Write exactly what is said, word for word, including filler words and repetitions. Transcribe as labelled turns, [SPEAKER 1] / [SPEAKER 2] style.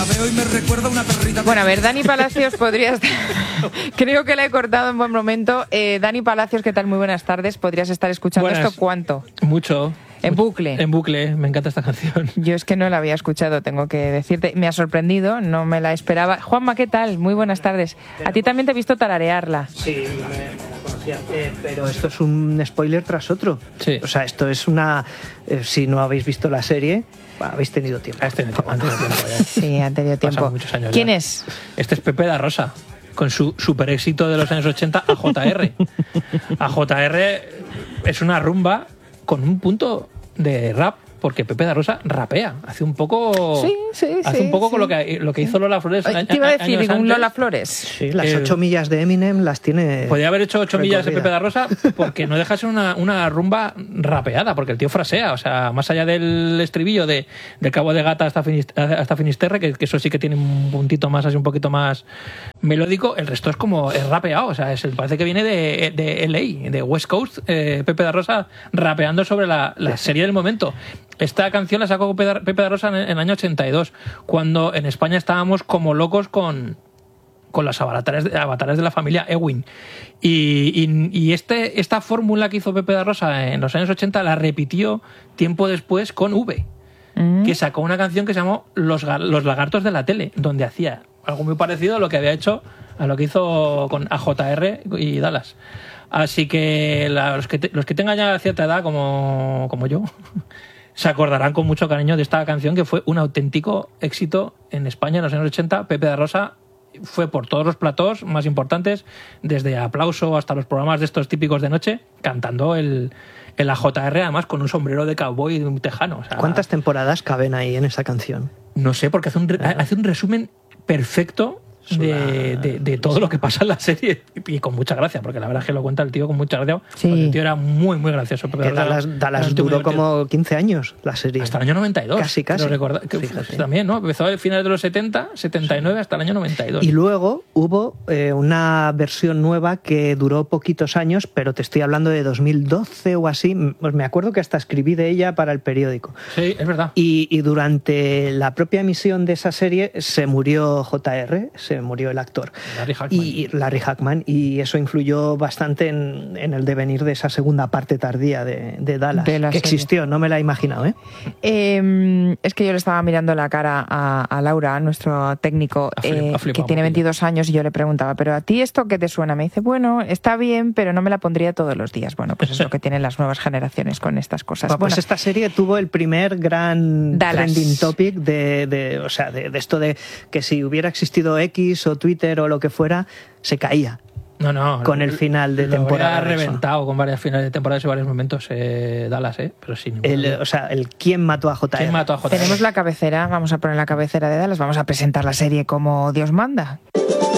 [SPEAKER 1] Bueno, a ver, Dani Palacios podrías... Creo que la he cortado en buen momento. Eh, Dani Palacios, ¿qué tal? Muy buenas tardes. ¿Podrías estar escuchando
[SPEAKER 2] Buenas.
[SPEAKER 1] esto cuánto?
[SPEAKER 2] Mucho.
[SPEAKER 1] En bucle.
[SPEAKER 2] En bucle, me encanta esta canción.
[SPEAKER 1] Yo es que no la había escuchado, tengo que decirte. Me ha sorprendido, no me la esperaba. Juanma, ¿qué tal? Muy buenas tardes. A ti también te he visto tararearla.
[SPEAKER 3] Sí, me, me la conocía. Eh, pero esto es un spoiler tras otro.
[SPEAKER 2] Sí.
[SPEAKER 3] O sea, esto es una... Eh, si no habéis visto la serie, habéis tenido tiempo.
[SPEAKER 2] Has tenido tiempo, has tenido tiempo ya.
[SPEAKER 1] Sí, han tenido tiempo.
[SPEAKER 2] Pasan muchos años
[SPEAKER 1] ¿Quién
[SPEAKER 2] ya.
[SPEAKER 1] es?
[SPEAKER 2] Este es Pepe da Rosa, con su super éxito de los años ochenta, A J R. A J R es una rumba con un punto de rap, porque Pepe da Rosa rapea, hace un poco
[SPEAKER 1] Sí, sí,
[SPEAKER 2] hace
[SPEAKER 1] sí,
[SPEAKER 2] un poco
[SPEAKER 1] sí.
[SPEAKER 2] con lo que lo que hizo Lola Flores.
[SPEAKER 1] Ay,
[SPEAKER 2] a-
[SPEAKER 1] te iba a
[SPEAKER 2] a-
[SPEAKER 1] decir,
[SPEAKER 2] años
[SPEAKER 1] un
[SPEAKER 2] antes.
[SPEAKER 1] Lola Flores.
[SPEAKER 3] Sí, las
[SPEAKER 2] Eh,
[SPEAKER 3] ocho millas de Eminem las tiene...
[SPEAKER 2] Podría haber hecho ocho millas de
[SPEAKER 3] recorrida.
[SPEAKER 2] Pepe da Rosa porque no deja de ser una, una rumba rapeada, porque el tío frasea, o sea, más allá del estribillo de, del Cabo de Gata hasta, Finist- hasta Finisterre, que, que eso sí que tiene un puntito más, así un poquito más melódico, el resto es como es rapeado, o sea, es, parece que viene de, de L A, de West Coast, eh, Pepe da Rosa rapeando sobre la, la serie del momento. Esta canción la sacó Pepe da, Pepe da Rosa en, en el año ochenta y dos, cuando en España estábamos como locos con... con las avatares de, avatares de la familia Ewing. Y, y, y este, esta fórmula que hizo Pepe da Rosa en los años ochenta la repitió tiempo después con V,
[SPEAKER 1] Mm.
[SPEAKER 2] que sacó una canción que se llamó Los, Ga- Los Lagartos de la Tele, donde hacía algo muy parecido a lo que había hecho, a lo que hizo con A J R y Dallas. Así que la- los, que te- los que tengan ya cierta edad, como, como yo, se acordarán con mucho cariño de esta canción, que fue un auténtico éxito en España en los años ochenta. Pepe da Rosa fue por todos los platós más importantes, desde Aplauso hasta los programas de estos típicos de noche, cantando el, el A J R, además con un sombrero de cowboy de un tejano. O sea,
[SPEAKER 3] ¿Cuántas temporadas caben ahí en esa canción?
[SPEAKER 2] no sé, porque hace un, re- hace un resumen perfecto de, de, de todo lo que pasa en la serie, y con mucha gracia, porque la verdad es que lo cuenta el tío con mucha gracia.
[SPEAKER 1] Sí.
[SPEAKER 2] Porque el tío era muy, muy gracioso. Pepe
[SPEAKER 3] Que
[SPEAKER 2] Rosa era-
[SPEAKER 3] Dallas,
[SPEAKER 2] era
[SPEAKER 3] Dallas
[SPEAKER 2] un tío muy
[SPEAKER 3] duró
[SPEAKER 2] divertido.
[SPEAKER 3] como quince años la serie.
[SPEAKER 2] Hasta el año noventa y dos.
[SPEAKER 3] Casi, casi.
[SPEAKER 2] creo recordar, que
[SPEAKER 3] Fíjate.
[SPEAKER 2] también, ¿no? Empezó a finales de los setenta, setenta y nueve, hasta el año noventa y dos.
[SPEAKER 3] Y luego hubo eh, una versión nueva que duró poquitos años, pero te estoy hablando de dos mil doce o así. Pues me acuerdo que hasta escribí de ella para el periódico.
[SPEAKER 2] Sí, es verdad.
[SPEAKER 3] Y, y durante la propia emisión de esa serie se murió J R, se murió el actor.
[SPEAKER 2] Larry Hackman.
[SPEAKER 3] Y Larry Hackman, y eso influyó bastante en, en el devenir de esa segunda parte tardía de, de Dallas,
[SPEAKER 1] De la
[SPEAKER 3] que
[SPEAKER 1] serie.
[SPEAKER 3] existió, no me la he imaginado, ¿eh?
[SPEAKER 1] Eh, es que yo le estaba mirando la cara a, a Laura, nuestro técnico,
[SPEAKER 2] Ha flip-
[SPEAKER 1] eh,
[SPEAKER 2] ha flipado
[SPEAKER 1] que
[SPEAKER 2] un
[SPEAKER 1] tiene
[SPEAKER 2] poquillo.
[SPEAKER 1] veintidós años, y yo le preguntaba, ¿pero a ti esto qué te suena? Me dice, bueno, está bien, pero no me la pondría todos los días. Bueno, pues es lo que tienen las nuevas generaciones con estas cosas.
[SPEAKER 3] Bueno, pues
[SPEAKER 1] Bueno,
[SPEAKER 3] esta serie tuvo el primer gran
[SPEAKER 1] Dallas.
[SPEAKER 3] trending topic de, de, o sea, de, de esto de que si hubiera existido X o Twitter o lo que fuera, se caía.
[SPEAKER 2] No, no.
[SPEAKER 3] con el final de
[SPEAKER 2] lo
[SPEAKER 3] temporada
[SPEAKER 2] habría
[SPEAKER 3] de eso.
[SPEAKER 2] reventado con varias finales de temporada y varios momentos eh, Dallas, ¿eh? Pero sin ninguna
[SPEAKER 3] El,
[SPEAKER 2] duda.
[SPEAKER 3] o sea, el quién mató a J R.
[SPEAKER 2] ¿Quién mató a J R?
[SPEAKER 1] tenemos la cabecera, vamos a poner la cabecera de Dallas, vamos a presentar la serie como Dios manda.